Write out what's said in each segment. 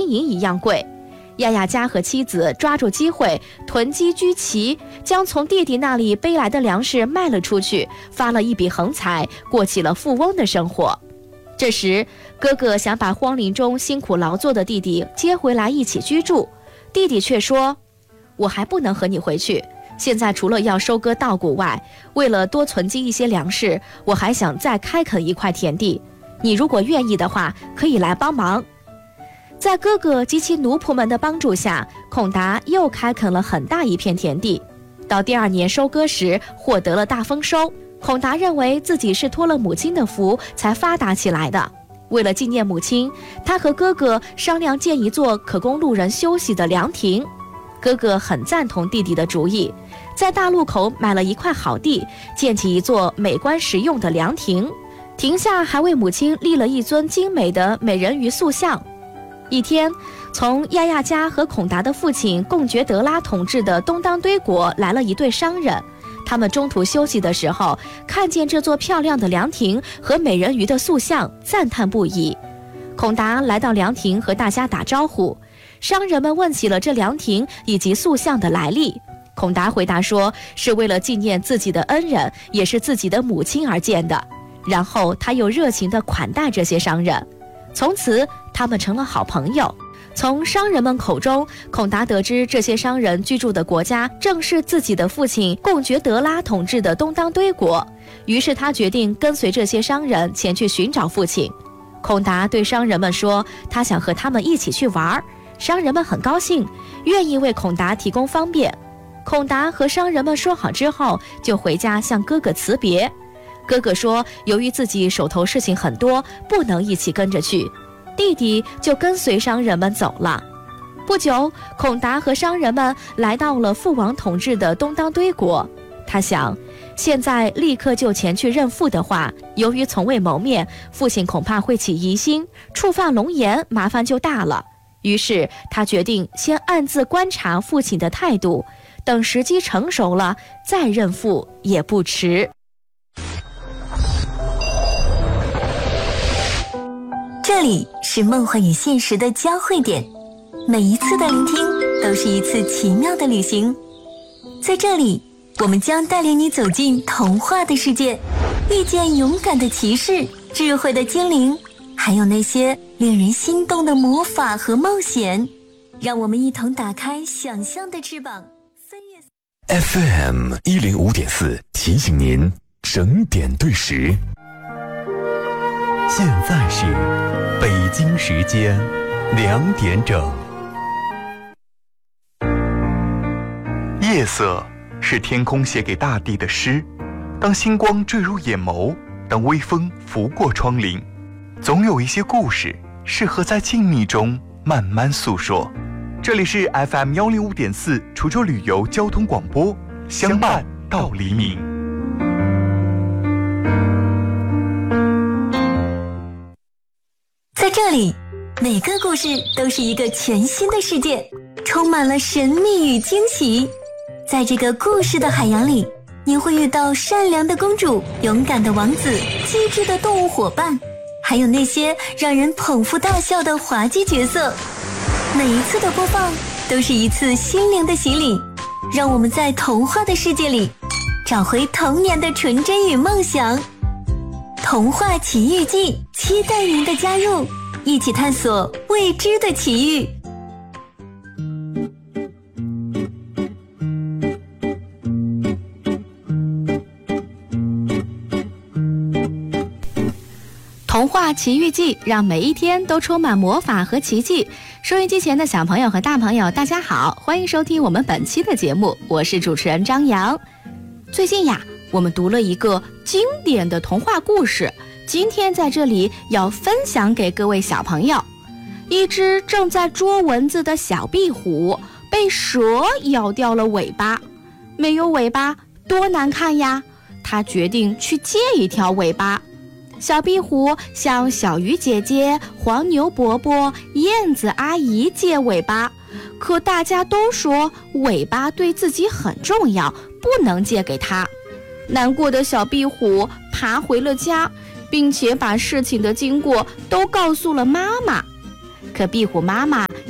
金银一样贵。亚亚家和妻子抓住机会囤积居奇，将从弟弟那里背来的粮食卖了出去，发了一笔横财，过起了富翁的生活。这时哥哥想把荒林中辛苦劳作的弟弟接回来一起居住，弟弟却说，我还不能和你回去，现在除了要收割稻谷外，为了多存积一些粮食，我还想再开垦一块田地，你如果愿意的话，可以来帮忙。在哥哥及其奴仆们的帮助下，孔达又开垦了很大一片田地。到第2年收割时，获得了大丰收。孔达认为自己是托了母亲的福才发达起来的。为了纪念母亲，他和哥哥商量建一座可供路人休息的凉亭。哥哥很赞同弟弟的主意，在大路口买了一块好地，建起一座美观实用的凉亭。亭下还为母亲立了一尊精美的美人鱼塑像。一天，从亚亚家和孔达的父亲贡觉德拉统治的东当堆国来了一对商人，他们中途休息的时候，看见这座漂亮的凉亭和美人鱼的塑像，赞叹不已。孔达来到凉亭和大家打招呼，商人们问起了这凉亭以及塑像的来历。孔达回答说，是为了纪念自己的恩人，也是自己的母亲而建的。然后他又热情地款待这些商人，从此他们成了好朋友。从商人们口中，孔达得知这些商人居住的国家正是自己的父亲贡觉德拉统治的东当堆国，于是他决定跟随这些商人前去寻找父亲。孔达对商人们说，他想和他们一起去玩，商人们很高兴，愿意为孔达提供方便。孔达和商人们说好之后，就回家向哥哥辞别。哥哥说，由于自己手头事情很多，不能一起跟着去。弟弟就跟随商人们走了。不久，孔达和商人们来到了父王统治的东当堆国。他想，现在立刻就前去认父的话，由于从未谋面，父亲恐怕会起疑心，触犯龙颜，麻烦就大了。于是他决定先暗自观察父亲的态度，等时机成熟了，再认父也不迟。 这里是梦幻与现实的交汇点，每一次的聆听都是一次奇妙的旅行。在这里，我们将带领你走进童话的世界，遇见勇敢的骑士、智慧的精灵，还有那些令人心动的魔法和冒险。让我们一同打开想象的翅膀，飞跃。 FM 105.4提醒您整点对时。现在是北京时间2点整。 夜色是天空写给大地的诗，当星光坠入眼眸，当微风拂过窗棂，总有一些故事适合在静谧中慢慢诉说。这里是 FM 105.4滁州旅游交通广播，相伴到黎明。 在这里，每个故事都是一个全新的世界，充满了神秘与惊喜。在这个故事的海洋里，你会遇到善良的公主、勇敢的王子、机智的动物伙伴，还有那些让人捧腹大笑的滑稽角色。每一次的播放都是一次心灵的洗礼，让我们在童话的世界里找回童年的纯真与梦想。童话奇遇记，期待您的加入，一起探索未知的奇遇。 童话奇遇记，让每一天都充满魔法和奇迹。收音机前的小朋友和大朋友，大家好，欢迎收听我们本期的节目，我是主持人张扬。最近呀，我们读了一个经典的童话故事，今天在这里要分享给各位小朋友。一只正在捉蚊子的小壁虎被蛇咬掉了尾巴，没有尾巴多难看呀，它决定去借一条尾巴。小壁虎向小鱼姐姐、黄牛伯伯、燕子阿姨借尾巴，可大家都说尾巴对自己很重要，不能借给他。难过的小壁虎爬回了家，并且把事情的经过都告诉了妈妈。可壁虎妈妈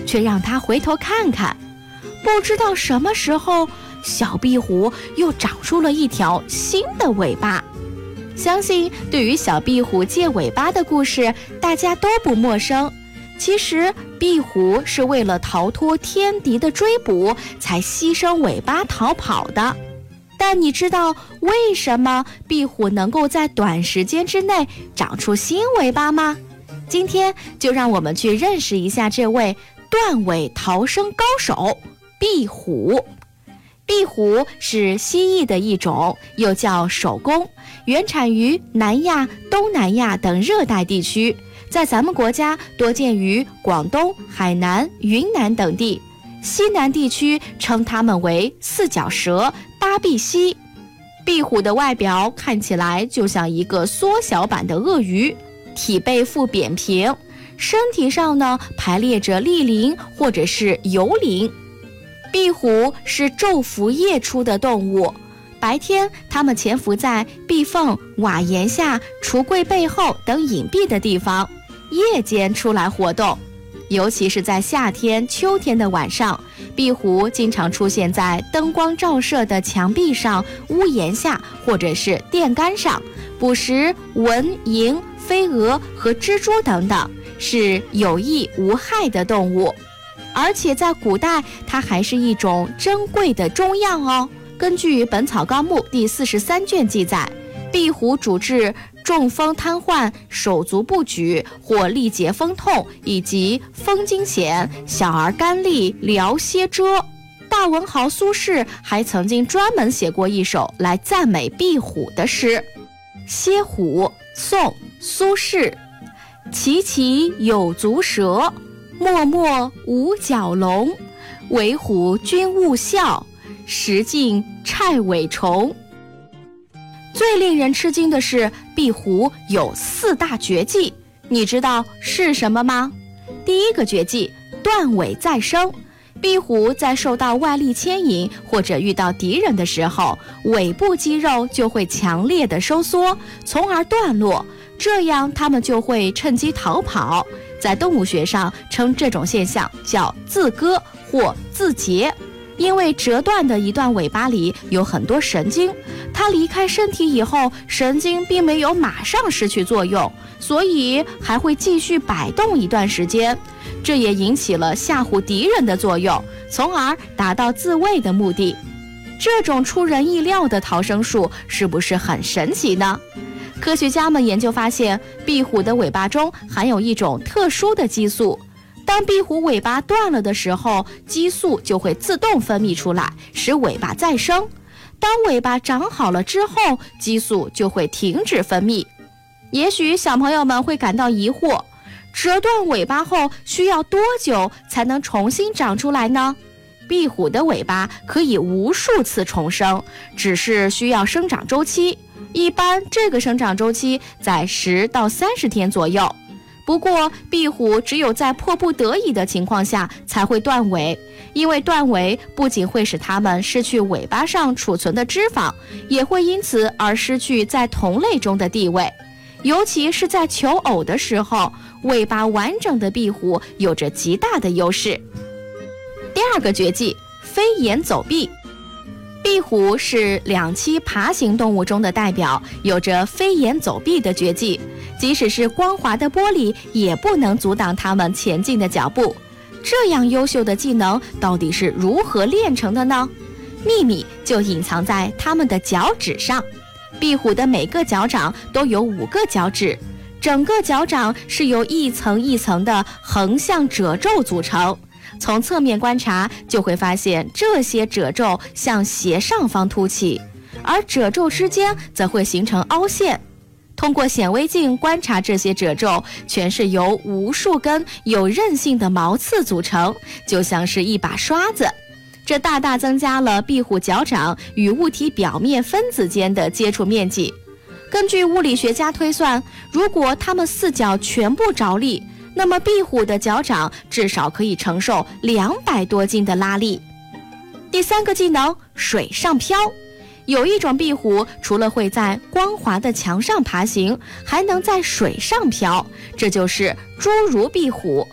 却让他回头看看。不知道什么时候，小壁虎又长出了一条新的尾巴。相信对于小壁虎借尾巴的故事，大家都不陌生。其实壁虎是为了逃脱天敌的追捕，才牺牲尾巴逃跑的。但你知道为什么壁虎能够在短时间之内长出新尾巴吗？今天就让我们去认识一下这位断尾逃生高手壁虎。壁虎是蜥蜴的一种，又叫守宫，原产于南亚、东南亚等热带地区，在咱们国家多见于广东、海南、云南等地。西南地区称它们为四脚蛇、八臂蜥。壁虎的外表看起来就像一个缩小版的鳄鱼，体背腹扁平，身体上呢排列着莅鳞或者是游鳞。壁虎是昼伏夜出的动物，白天它们潜伏在壁缝、瓦檐下、橱柜背后等隐蔽的地方，夜间出来活动。尤其是在夏天、秋天的晚上，壁虎经常出现在灯光照射的墙壁上、屋檐下或者是电杆上，捕食蚊、蝇、飞蛾和蜘蛛等等，是有益无害的动物。而且在古代，它还是一种珍贵的中药哦。根据《本草纲目》第43卷记载，壁虎主治中风瘫痪、手足不举或力竭风痛，以及风惊痫、小儿干痢、疗歇蛰。大文豪苏轼还曾经专门写过一首来赞美壁虎的诗。歇虎，宋，苏轼。其其有足蛇，默默无角龙。为虎君勿笑，食尽虿尾虫。最令人吃惊的是，壁虎有4大绝技，你知道是什么吗？第一个绝技，断尾再生。壁虎在受到外力牵引或者遇到敌人的时候，尾部肌肉就会强烈的收缩，从而断落，这样它们就会趁机逃跑。在动物学上称这种现象叫自割或自截。因为折断的一段尾巴里有很多神经，它离开身体以后，神经并没有马上失去作用，所以还会继续摆动一段时间，这也引起了吓唬敌人的作用，从而达到自卫的目的。这种出人意料的逃生术是不是很神奇呢？科学家们研究发现，壁虎的尾巴中含有一种特殊的激素，当壁虎尾巴断了的时候，激素就会自动分泌出来，使尾巴再生。当尾巴长好了之后，激素就会停止分泌。也许小朋友们会感到疑惑，折断尾巴后需要多久才能重新长出来呢？壁虎的尾巴可以无数次重生，只是需要生长周期，一般这个生长周期在10到30天左右。不过壁虎只有在迫不得已的情况下才会断尾，因为断尾不仅会使它们失去尾巴上储存的脂肪，也会因此而失去在同类中的地位。尤其是在求偶的时候，尾巴完整的壁虎有着极大的优势。第二个绝技，飞檐走壁。壁虎是两栖爬行动物中的代表，有着飞檐走壁的绝技，即使是光滑的玻璃也不能阻挡它们前进的脚步。这样优秀的技能到底是如何练成的呢？秘密就隐藏在它们的脚趾上。壁虎的每个脚掌都有5个脚趾，整个脚掌是由一层一层的横向褶皱组成。从侧面观察就会发现，这些褶皱向斜上方凸起，而褶皱之间则会形成凹陷。通过显微镜观察这些褶皱，全是由无数根有韧性的毛刺组成，就像是一把刷子。这大大增加了壁虎脚掌与物体表面分子间的接触面积。根据物理学家推算，如果它们4脚全部着力，那么壁虎的脚掌至少可以承受200多斤的拉力。第3个技能，水上漂。有一种壁虎除了会在光滑的墙上爬行，还能在水上漂，这就是侏儒壁虎。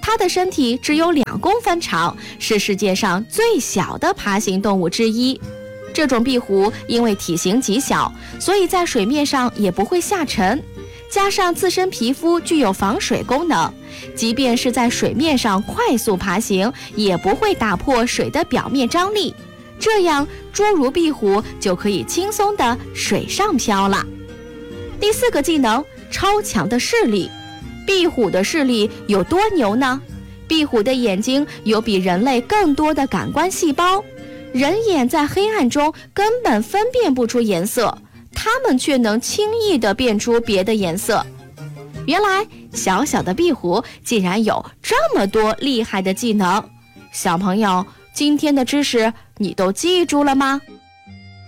它的身体只有2公分长，是世界上最小的爬行动物之一。这种壁虎因为体型极小，所以在水面上也不会下沉，加上自身皮肤具有防水功能，即便是在水面上快速爬行，也不会打破水的表面张力，这样侏儒壁虎就可以轻松地水上漂了。第4个技能，超强的视力。壁虎的视力有多牛呢？壁虎的眼睛有比人类更多的感官细胞，人眼在黑暗中根本分辨不出颜色，它们却能轻易地辨出别的颜色。原来小小的壁虎竟然有这么多厉害的技能。小朋友，今天的知识你都记住了吗？